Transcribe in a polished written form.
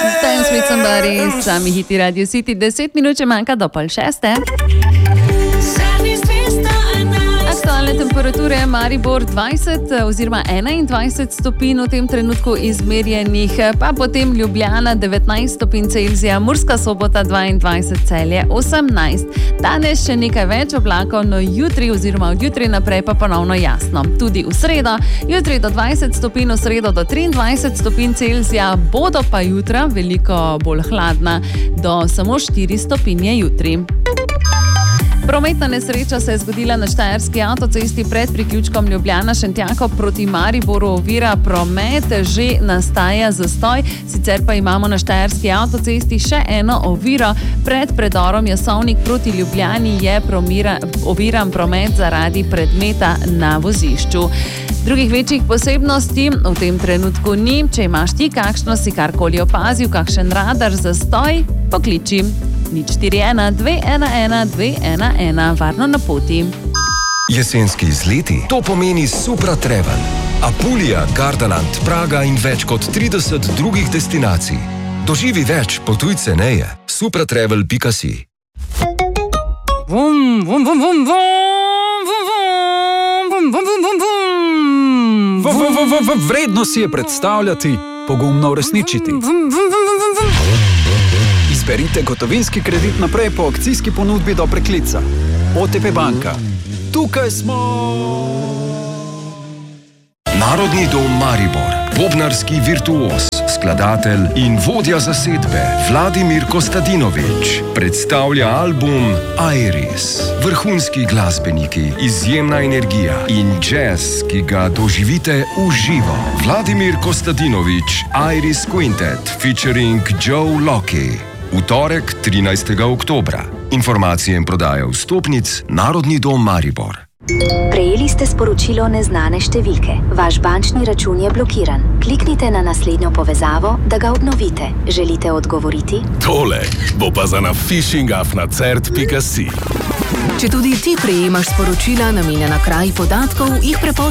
Dance with somebody, sami hiti Radio City, 10 minut če manjka do 5:30. Aktualne temperature Maribor 20 oziroma 21 stopinj v tem trenutku izmerjenih, pa potem Ljubljana 19 stopinj Celzija, Murska Sobota 22, Celje 18. Danes še nekaj več oblakov, no jutri oziroma od jutri naprej pa ponovno jasno. Tudi v sredo, jutri do 20 stopinj, v sredo do 23 stopinj Celzija, bodo pa jutra veliko bolj hladna, do samo 4 stopinje jutri. Prometna nesreča se je zgodila na Štajerski avtocesti pred priključkom Ljubljana-Šentjakov proti Mariboru, ovira promet, že nastaja zastoj, sicer pa imamo na Štajerski avtocesti še eno oviro. Pred predorom Jasovnik proti Ljubljani je oviran promet zaradi predmeta na vozišču. Drugih večjih posebnosti v tem trenutku ni. Če imaš ti kakšno, si karkoli opazil, kakšen radar, zastoj, pokliči 041 211 211, varno na poti. Jesenski izleti, to pomeni Supra Travel. Apulija, Gardaland, Praga in več kot 30 drugih destinacij. Doživi več, potuj ceneje. supratravel.si. Vredno si je predstavljati, pogumno uresničiti. Izberite gotovinski kredit naprej po akcijski ponudbi do preklica. OTP banka. Tukaj smo! Narodni dom Maribor, bobnarski virtuoz, skladatelj in vodja zasedbe Vladimir Kostadinović predstavlja album Iris. Vrhunski glasbeniki, izjemna energija in jazz, ki ga doživite v živo. Vladimir Kostadinović, Iris Quintet featuring Joe Locke. V torek 13. oktobra. Informacije in prodaja vstopnic Narodni dom Maribor. Prejeli ste sporočilo neznane številke. Vaš bančni račun je blokiran. Kliknite na naslednjo povezavo, da ga obnovite. Želite odgovoriti? Tole bo pa za na phishingafnacert.si. Če tudi ti prejemaš sporočila namenjena kraji podatkov, jih prepošlji